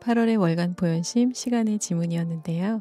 8월의 월간 보연심 시간의 지문이었는데요.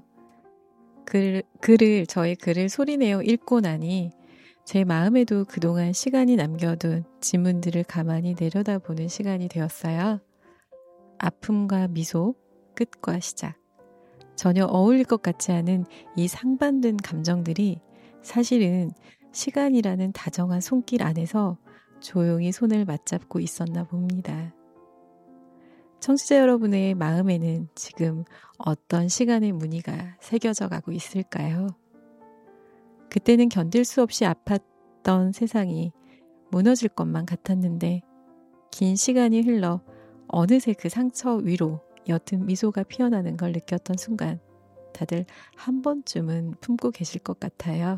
저의 글을 소리내어 읽고 나니 제 마음에도 그동안 시간이 남겨둔 지문들을 가만히 내려다보는 시간이 되었어요. 아픔과 미소, 끝과 시작. 전혀 어울릴 것 같지 않은 이 상반된 감정들이 사실은 시간이라는 다정한 손길 안에서 조용히 손을 맞잡고 있었나 봅니다. 청취자 여러분의 마음에는 지금 어떤 시간의 무늬가 새겨져 가고 있을까요? 그때는 견딜 수 없이 아팠던 세상이 무너질 것만 같았는데 긴 시간이 흘러 어느새 그 상처 위로 옅은 미소가 피어나는 걸 느꼈던 순간 다들 한 번쯤은 품고 계실 것 같아요.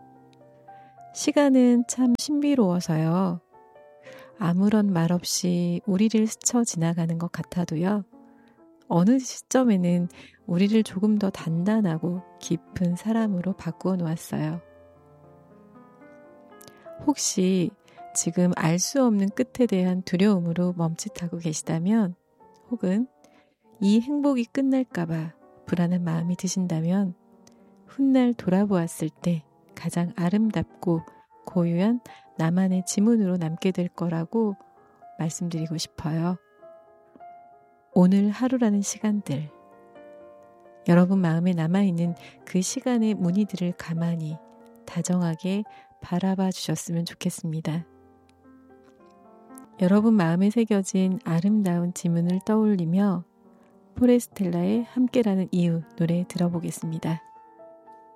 시간은 참 신비로워서요. 아무런 말 없이 우리를 스쳐 지나가는 것 같아도요. 어느 시점에는 우리를 조금 더 단단하고 깊은 사람으로 바꾸어 놓았어요. 혹시 지금 알 수 없는 끝에 대한 두려움으로 멈칫하고 계시다면 혹은 이 행복이 끝날까봐 불안한 마음이 드신다면 훗날 돌아보았을 때 가장 아름답고 고유한 나만의 지문으로 남게 될 거라고 말씀드리고 싶어요. 오늘 하루라는 시간들, 여러분 마음에 남아있는 그 시간의 무늬들을 가만히 다정하게 바라봐 주셨으면 좋겠습니다. 여러분 마음에 새겨진 아름다운 지문을 떠올리며 포레스텔라의 함께라는 이유 노래 들어보겠습니다.